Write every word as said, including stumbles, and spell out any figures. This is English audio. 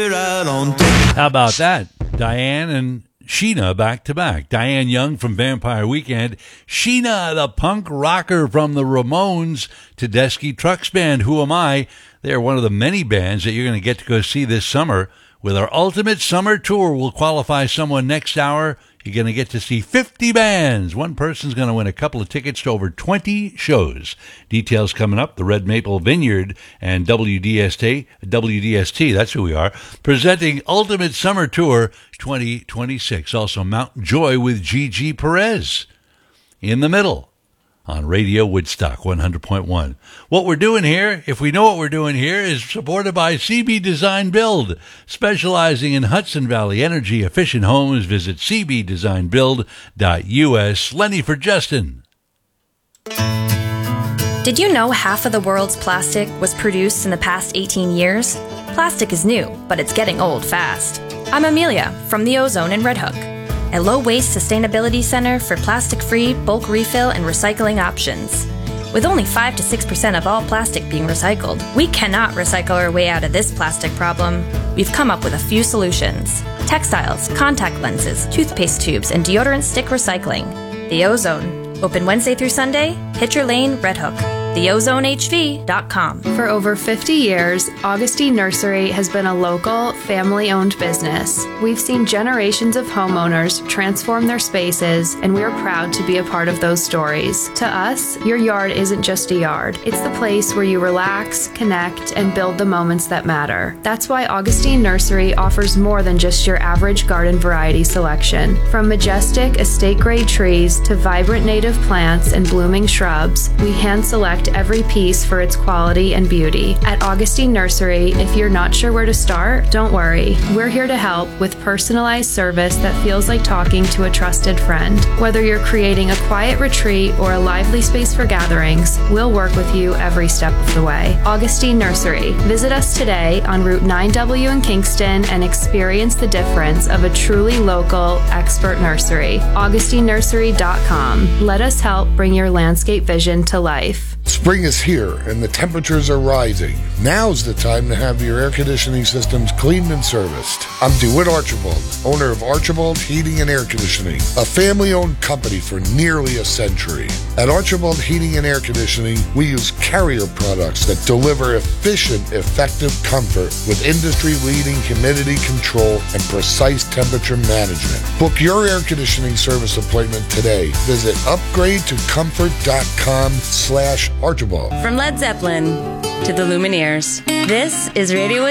How about that? Diane and Sheena back to back. Diane Young from Vampire Weekend. Sheena, the punk rocker from the Ramones. Tedeschi Trucks Band, Who Am I? They're one of the many bands that you're going to get to go see this summer. With our Ultimate Summer Tour, we'll qualify someone next hour. You're going to get to see fifty bands. One person's going to win a couple of tickets to over twenty shows. Details coming up. The Red Maple Vineyard and W D S T, W D S T, that's who we are, presenting Ultimate Summer Tour twenty twenty-six. Also Mountain Joy with Gigi Perez in the middle on Radio Woodstock one hundred point one. What we're doing here, if we know what we're doing here, is supported by C B Design Build. Specializing in Hudson Valley energy efficient homes, visit c b design build dot u s. Lenny for Justin. Did you know half of the world's plastic was produced in the past eighteen years? Plastic is new, but it's getting old fast. I'm Amelia from the Ozone in Red Hook, a low-waste sustainability center for plastic-free bulk refill and recycling options. With only five to six percent of all plastic being recycled, we cannot recycle our way out of this plastic problem. We've come up with a few solutions: textiles, contact lenses, toothpaste tubes, and deodorant stick recycling. The Ozone. Open Wednesday through Sunday, Pitcher Lane, Red Hook. the ozone h v dot com. For over fifty years, Augustine Nursery has been a local, family-owned business. We've seen generations of homeowners transform their spaces, and we are proud to be a part of those stories. To us, your yard isn't just a yard. It's the place where you relax, connect, and build the moments that matter. That's why Augustine Nursery offers more than just your average garden variety selection. From majestic estate-grade trees to vibrant native plants and blooming shrubs, we hand-select every piece for its quality and beauty. At Augustine Nursery, if you're not sure where to start, don't worry. We're here to help with personalized service that feels like talking to a trusted friend. Whether you're creating a quiet retreat or a lively space for gatherings, we'll work with you every step of the way. Augustine Nursery. Visit us today on Route nine W in Kingston and experience the difference of a truly local, expert nursery. augustine nursery dot com. Let us help bring your landscape vision to life. Spring is here and the temperatures are rising. Now's the time to have your air conditioning systems cleaned and serviced. I'm DeWitt Archibald, owner of Archibald Heating and Air Conditioning, a family-owned company for nearly a century. At Archibald Heating and Air Conditioning, we use Carrier products that deliver efficient, effective comfort with industry-leading humidity control and precise temperature management. Book your air conditioning service appointment today. Visit upgrade to comfort dot com slash Archibald. From Led Zeppelin to the Lumineers, this is Radio